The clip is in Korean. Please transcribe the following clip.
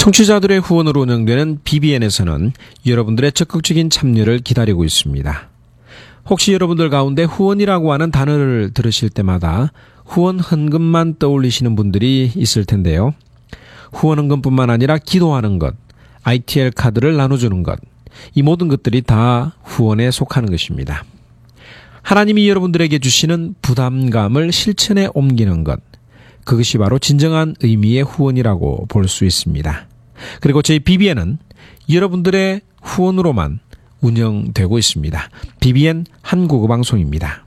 청취자들의 후원으로 운영되는 BBN에서는 여러분들의 적극적인 참여를 기다리고 있습니다. 혹시 여러분들 가운데 후원이라고 하는 단어를 들으실 때마다 후원 헌금만 떠올리시는 분들이 있을 텐데요. 후원 헌금뿐만 아니라 기도하는 것, ITL 카드를 나눠주는 것, 이 모든 것들이 다 후원에 속하는 것입니다. 하나님이 여러분들에게 주시는 부담감을 실천에 옮기는 것, 그것이 바로 진정한 의미의 후원이라고 볼 수 있습니다. 그리고 저희 BBN은 여러분들의 후원으로만 운영되고 있습니다. BBN 한국어 방송입니다.